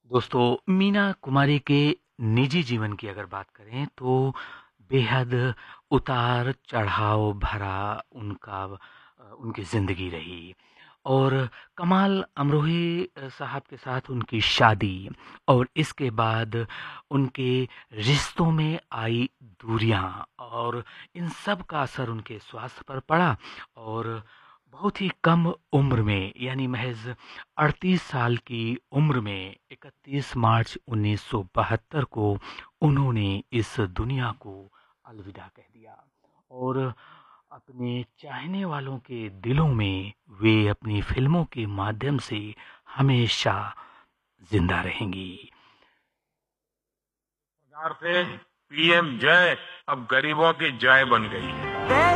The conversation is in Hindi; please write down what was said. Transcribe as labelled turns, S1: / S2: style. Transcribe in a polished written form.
S1: दोस्तों, मीना कुमारी के निजी जीवन की अगर बात करें तो बेहद उतार-चढ़ाव भरा उनकी ज़िंदगी रही और कमाल अमरोही साहब के साथ उनकी शादी और इसके बाद उनके रिश्तों में आई दूरियां और इन सब का असर उनके स्वास्थ्य पर पड़ा और बहुत ही कम उम्र में यानी महज 38 साल की उम्र में 31 मार्च 1972 को उन्होंने इस दुनिया को अलविदा कह दिया और अपने चाहने वालों के दिलों में वे अपनी फिल्मों के माध्यम से हमेशा जिंदा रहेंगी।
S2: सरकार से पीएम जय अब गरीबों की जय बन गई है।